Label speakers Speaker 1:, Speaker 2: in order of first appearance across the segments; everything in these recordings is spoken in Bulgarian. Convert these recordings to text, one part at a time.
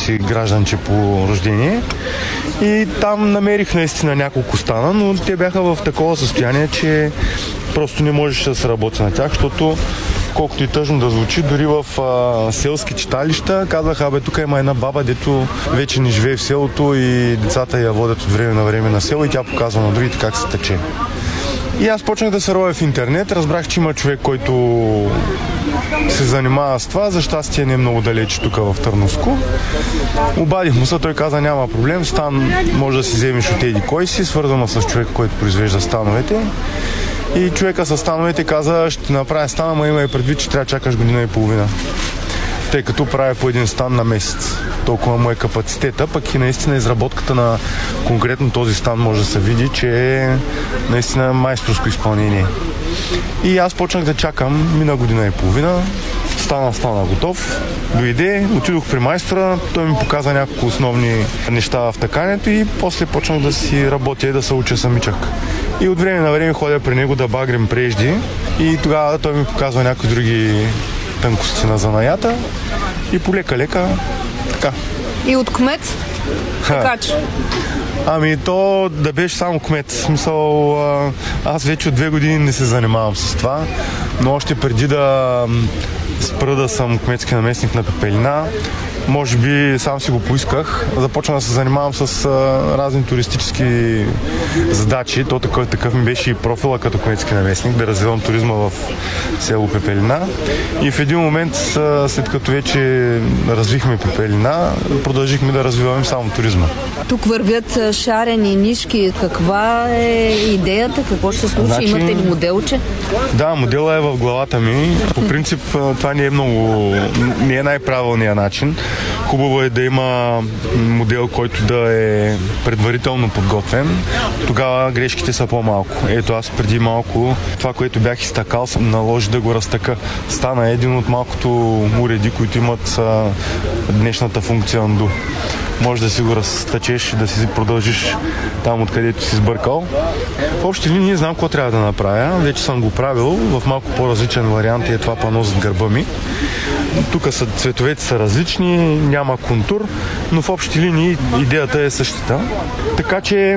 Speaker 1: си гражданче по рождение. И там намерих наистина няколко стана, но те бяха в такова състояние, че просто не можеше да се работи на тях, защото колкото и тъжно да звучи, дори в селски читалища казаха, тук има една баба, дето вече не живее в селото и децата я водят от време на време на село и тя показва на другите как се тече. И аз почнах да се ровя в интернет, разбрах, че има човек, който се занимава с това, за щастие не е много далече тук в Търновско. Обадих му се, той каза, няма проблем, стан може да си вземеш от еди кой си, свързано с човек, който произвежда становете. И човека с становете каза, ще направя стан, ама има и предвид, че трябва да чакаш година и половина. Тъй като правя по един стан на месец. Толкова му е капацитета, пък и наистина изработката на конкретно този стан може да се види, че е наистина майсторско изпълнение. И аз почнах да чакам, мина година и половина, стана готов, дойде, отидох при майстора, той ми показа няколко основни неща в тъкането и после почнах да си работя и да се уча самичък. И от време на време ходя при него да багрим прежди и тогава той ми показва някои други тънкости на занаята и полека-лека така.
Speaker 2: И от кмет? Така че?
Speaker 1: Ами то да беше само кмет. В смисъл, аз вече от 2 години не се занимавам с това, но още преди да спра да съм кметски наместник на Пепелина, може би сам си го поисках. Започна да се занимавам с разни туристически задачи. То такъв ми беше и профила като кметски наместник, да развивам туризма в село Пепелина. И в един момент, след като вече развихме Пепелина, продължихме да развиваме само туризма.
Speaker 2: Тук вървят шарени нишки. Каква е идеята? Какво ще се случи?
Speaker 1: Значи,
Speaker 2: имате ли моделче?
Speaker 1: Да, модела е в главата ми. По принцип това не е най-правилният начин. Хубаво е да има модел, който да е предварително подготвен. Тогава грешките са по-малко. Ето аз преди малко това, което бях изтъкал, наложи да го разтъка. Стана един от малкото уреди, които имат днешната функция Undo. Може да си го разтъчеш и да си продължиш там, откъдето си сбъркал. В общи линии знам какво трябва да направя. Вече съм го правил в малко по-различен вариант и е това пано зад гърба ми. Тук цветовете са различни, няма контур, но в общи линии идеята е същата. Така че,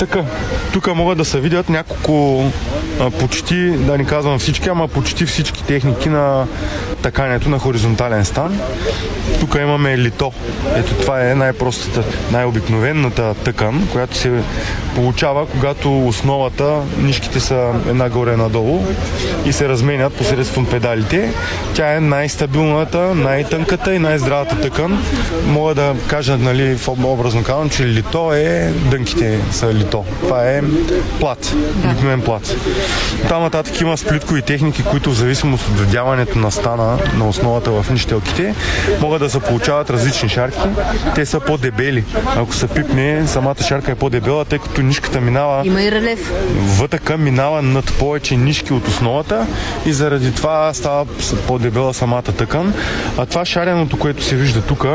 Speaker 1: тук могат да се видят няколко почти, да не казвам всички, ама почти всички техники на тъкането на хоризонтален стан. Тук имаме лито. Ето това е най-простата, най-обикновената тъкан, която се получава, когато основата, нишките са една горе, една долу и се разменят посредством педалите. Тя е най-стабилната, най-тънката и най-здравата тъкан. Мога да кажа, образно казвам, че лито е, дънките са лито. Това е плат, обикновен плат. Там нататък има сплиткови техники, които в зависимост от вдяването на стана на основата в нищелките, могат да се получават различни шарки. Те са по-дебели. Ако се пипне, самата шарка е по-дебела, тъй като нишката минава...
Speaker 2: Има и релеф.
Speaker 1: Вътъка минава над повече нишки от основата и заради това става по-дебела самата тъкан. А това шареното, което се вижда тук,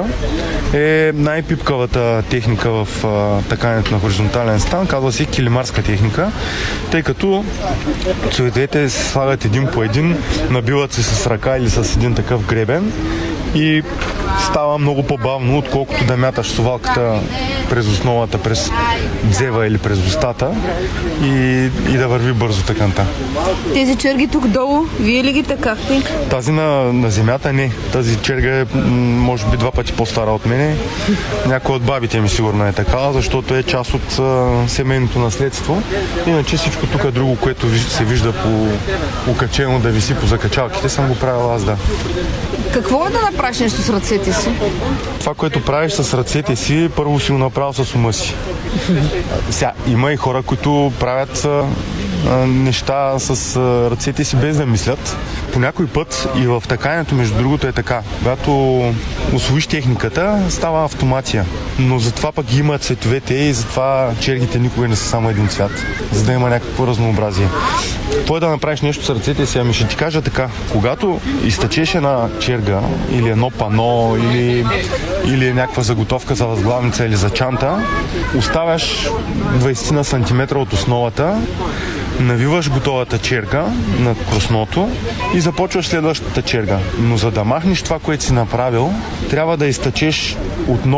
Speaker 1: е най-пипкавата техника в тъкането на хоризонтален стан. Казва се килимарска техника, тъй като цветовете се слагат един по един, набиват се с ръка или с един такъв гребен и става много по-бавно, отколкото да мяташ совалката през основата, през дзева или през устата и да върви бързо тъканта.
Speaker 2: Тези черги тук долу, вие ли ги тъкахте?
Speaker 1: Тази на земята не. Тази черга е може би 2 пъти по-стара от мене. Някой от бабите ми сигурно е така, защото е част от семейното наследство. Иначе всичко тук друго, което се вижда окачено да виси по закачалките, съм го правил аз, да.
Speaker 2: Какво е да направиш нещо с ръцете си?
Speaker 1: Това, което правиш с ръцете си, първо си го направил с ума си. Сега, има и хора, които правят неща с ръцете си без да мислят. По някой път и в тъкането, между другото, е така. Когато усвоиш техниката, става автомация. Но затова пък има цветовете и затова чергите никога не са само един цвят, за да има някакво разнообразие. Какво е да направиш нещо с ръцете си? Ами ще ти кажа така. Когато изтъчеш една черга или едно пано или някаква заготовка за възглавница или за чанта, оставяш 20 на сантиметра от основата, навиваш готовата черга на кросното и започваш следващата черга. Но за да махнеш това, което си направил, трябва да изтъчеш отново